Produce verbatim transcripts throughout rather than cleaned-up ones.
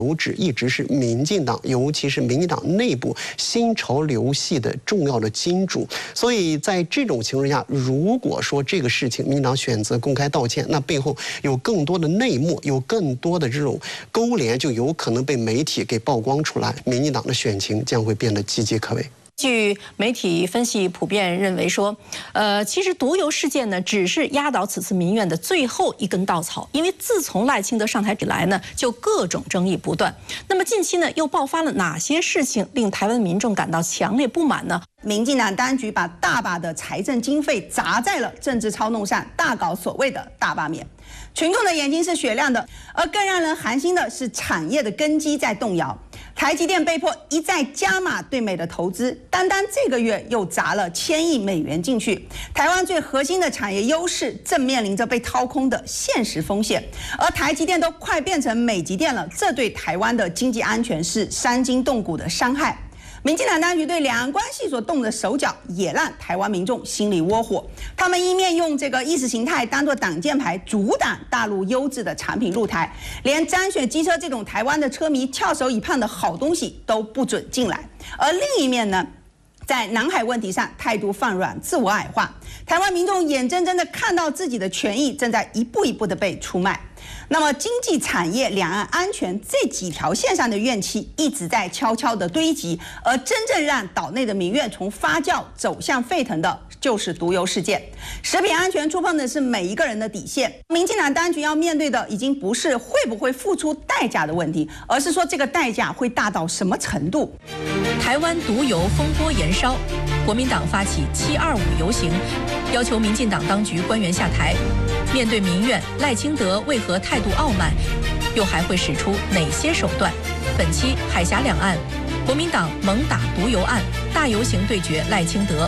油脂一直是民进党，尤其是民进党内部新潮流系的重要的金主。所以在这种情况下，如果说这个事情民进党选择公开道歉，那背后有更多的内幕，有更多的这种勾连，就有可能被媒体给曝光出来，民进党的选情将会变得岌岌可危。 据媒体分析，普遍认为说，呃，其实毒油事件呢，只是压倒此次民怨的最后一根稻草。因为自从赖清德上台以来呢，就各种争议不断。那么近期呢，又爆发了哪些事情令台湾民众感到强烈不满呢？ 民进党当局把大把的财政经费砸在了政治操弄上，大搞所谓的大罢免。群众的眼睛是雪亮的，而更让人寒心的是，产业的根基在动摇。 台积电被迫一再加码对美的投资，单单这个月又砸了千亿美元进去。台湾最核心的产业优势正面临着被掏空的现实风险，而台积电都快变成美积电了，这对台湾的经济安全是伤筋动骨的伤害。 民进党当局对两岸关系所动的手脚，也让台湾民众心里窝火。他们一面用这个意识形态当作挡箭牌，阻挡大陆优质的产品入台，连沾选机车这种台湾的车迷翘首以盼的好东西都不准进来。而另一面呢，在南海问题上态度放软，自我矮化，台湾民众眼睁睁的看到自己的权益正在一步一步的被出卖。 那么，经济产业、两岸安全这几条线上的怨气一直在悄悄的堆积，而真正让岛内的民怨从发酵走向沸腾的，就是毒油事件。食品安全触碰的是每一个人的底线。民进党当局要面对的，已经不是会不会付出代价的问题，而是说这个代价会大到什么程度。 台湾毒油风波延烧，国民党发起七二五游行，要求民进党当局官员下台。 面对民怨，赖清德为何态度傲慢？又还会使出哪些手段？本期海峡两岸，国民党猛打毒油案，大游行对决赖清德。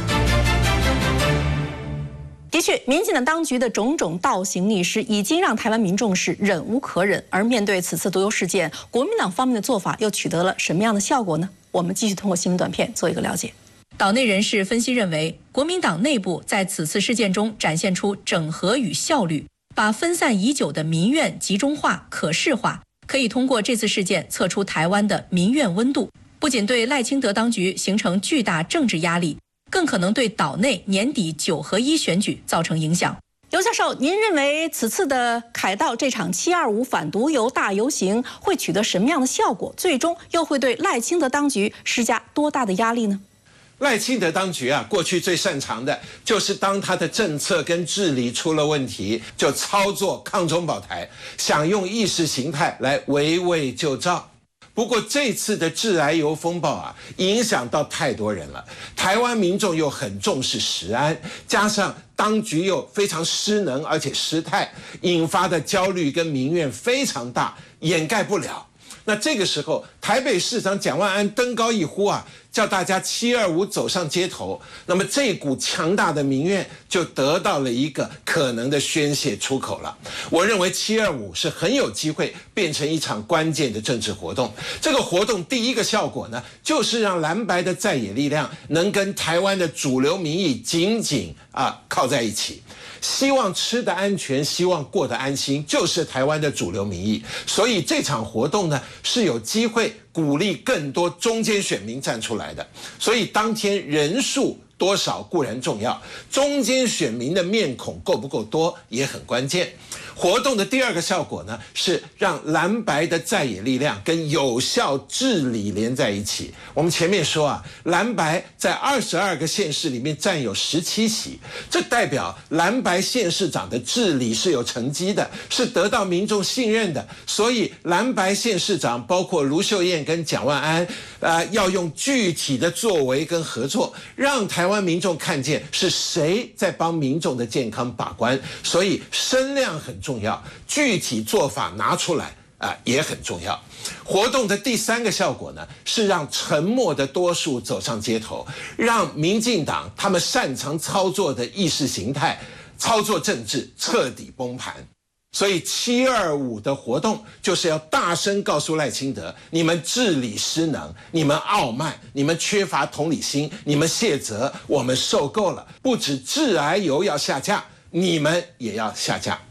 的确，民进党当局的种种倒行逆施，已经让台湾民众是忍无可忍。而面对此次毒油事件，国民党方面的做法又取得了什么样的效果呢？我们继续通过新闻短片做一个了解。 岛内人士分析认为，国民党内部在此次事件中展现出整合与效率，把分散已久的民怨集中化、可视化，可以通过这次事件测出台湾的民怨温度，不仅对赖清德当局形成巨大政治压力，更可能对岛内年底九合一选举造成影响。刘教授，您认为此次的凯道这场七二五反毒油大游行会取得什么样的效果？最终又会对赖清德当局施加多大的压力呢？ 赖清德当局啊，过去最擅长的就是当他的政策跟治理出了问题，就操作抗中保台，想用意识形态来围魏救赵。不过这次的致癌油风暴啊，影响到太多人了。台湾民众又很重视食安，加上当局又非常失能而且失态，引发的焦虑跟民怨非常大，掩盖不了。 那这个时候，台北市长蒋万安登高一呼啊，叫大家七二五走上街头，那么这股强大的民怨就得到了一个可能的宣泄出口了。我认为七二五是很有机会变成一场关键的政治活动。这个活动第一个效果呢，就是让蓝白的在野力量能跟台湾的主流民意紧紧啊靠在一起。 希望吃得安全，希望过得安心，就是台湾的主流民意。所以这场活动呢，是有机会鼓励更多中间选民站出来的。所以当天人数多少固然重要，中间选民的面孔够不够多也很关键。活动的第二个效果呢，是让蓝白的在野力量跟有效治理连在一起。我们前面说啊，蓝白在二十二个县市里面占有十七席，这代表蓝白县市长的治理是有成绩的，是得到民众信任的。所以蓝白县市长包括卢秀燕跟蒋万安，呃，要用具体的作为跟合作，让台湾民众看见是谁在帮民众的健康把关。所以声量很重要，具体做法拿出来啊、呃、也很重要。活动的第三个效果呢，是让沉默的多数走上街头，让民进党他们擅长操作的意识形态、操作政治彻底崩盘。所以七二五的活动就是要大声告诉赖清德，你们治理失能，你们傲慢，你们缺乏同理心，你们卸责，我们受够了。不止致癌油要下架，你们也要下架。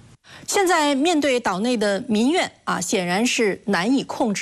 现在面对岛内的民怨啊，显然是难以控制。